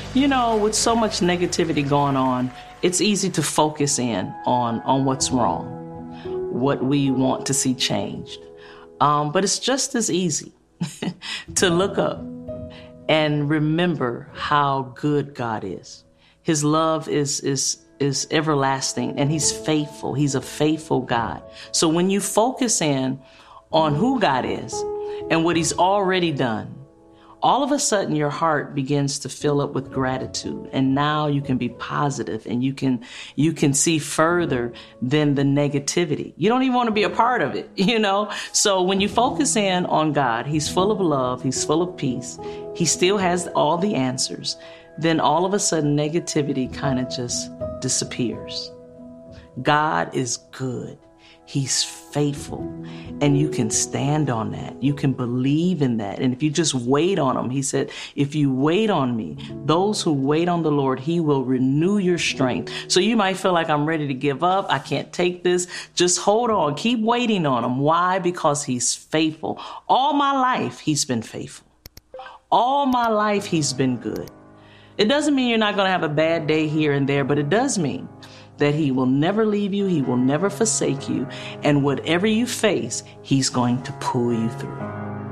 With so much negativity going on, it's easy to focus in on what's wrong, what we want to see changed. But it's just as easy to look up and remember how good God is. His love is everlasting, and he's faithful. He's a faithful God. So when you focus in on who God is and what he's already done, all of a sudden your heart begins to fill up with gratitude. And now you can be positive, and you can see further than the negativity. You don't even want to be a part of it, So when you focus in on God, he's full of love, he's full of peace, he still has all the answers. Then all of a sudden negativity kind of just disappears. God is good. He's faithful, and you can stand on that. You can believe in that. And if you just wait on him, he said, if you wait on me, those who wait on the Lord, he will renew your strength. So you might feel like, I'm ready to give up. I can't take this. Just hold on. Keep waiting on him. Why? Because he's faithful. All my life, he's been faithful. All my life, he's been good. It doesn't mean you're not going to have a bad day here and there, but it does mean that he will never leave you, he will never forsake you, and whatever you face, he's going to pull you through.